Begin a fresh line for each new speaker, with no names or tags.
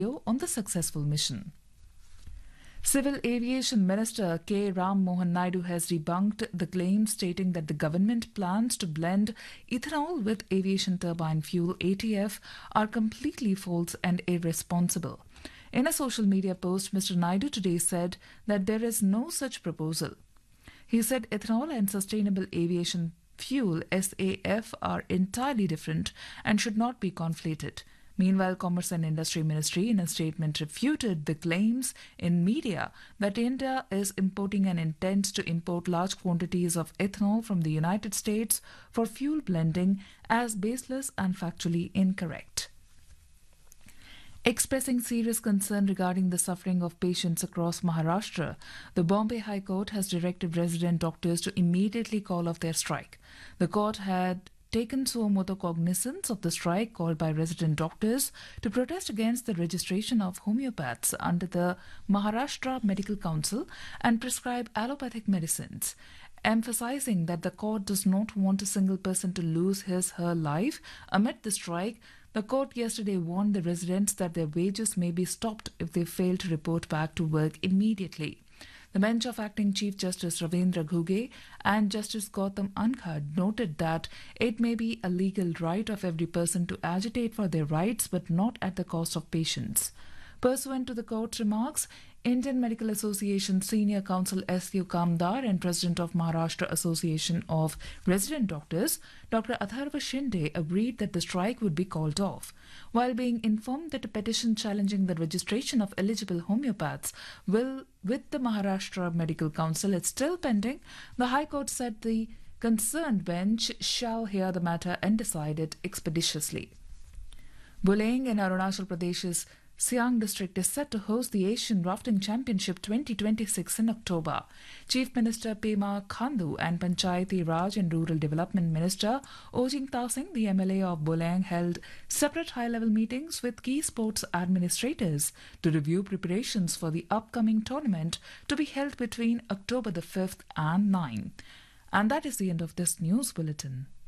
on the successful mission. Civil Aviation Minister K. Ram Mohan Naidu has debunked the claim stating that the government plans to blend ethanol with aviation turbine fuel ATF are completely false and irresponsible. In a social media post, Mr. Naidu today said that there is no such proposal. He said ethanol and sustainable aviation fuel SAF are entirely different and should not be conflated. Meanwhile, Commerce and Industry Ministry in a statement refuted the claims in media that India is importing and intends to import large quantities of ethanol from the United States for fuel blending as baseless and factually incorrect. Expressing serious concern regarding the suffering of patients across Maharashtra, the Bombay High Court has directed resident doctors to immediately call off their strike. The court had taken suo motu cognizance of the strike called by resident doctors to protest against the registration of homeopaths under the Maharashtra Medical Council and prescribe allopathic medicines. Emphasizing that the court does not want a single person to lose his/her life amid the strike, the court yesterday warned the residents that their wages may be stopped if they fail to report back to work immediately. The bench of Acting Chief Justice Ravindra Ghuge and Justice Gautam Ankhad noted that it may be a legal right of every person to agitate for their rights, but not at the cost of patients. Pursuant to the court's remarks, Indian Medical Association Senior Counsel S.U. Kamdar and President of Maharashtra Association of Resident Doctors, Dr. Atharva Shinde, agreed that the strike would be called off. While being informed that a petition challenging the registration of eligible homeopaths will with the Maharashtra Medical Council is still pending, the High Court said the concerned bench shall hear the matter and decide it expeditiously. Bullying in Arunachal Pradesh's Siang district is set to host the Asian Rafting Championship 2026 in October. Chief Minister Pema Khandu and Panchayati Raj and Rural Development Minister Ojing Tasing, the MLA of Bulang, held separate high-level meetings with key sports administrators to review preparations for the upcoming tournament to be held between October the 5th and 9th. And that is the end of this news bulletin.